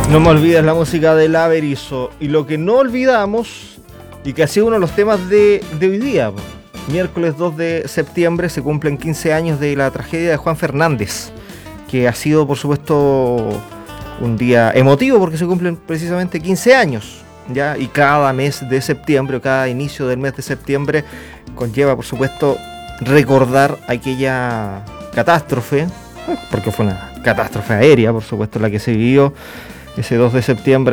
No me olvides la música del Averizo. Y lo que no olvidamos, y que ha sido uno de los temas de hoy día, miércoles 2 de septiembre se cumplen 15 años de la tragedia de Juan Fernández, que ha sido, por supuesto, un día emotivo porque se cumplen precisamente 15 años, ¿ya? Y cada mes de septiembre, o cada inicio del mes de septiembre, conlleva, por supuesto, recordar aquella catástrofe, porque fue una catástrofe aérea, por supuesto, la que se vivió ese 2 de septiembre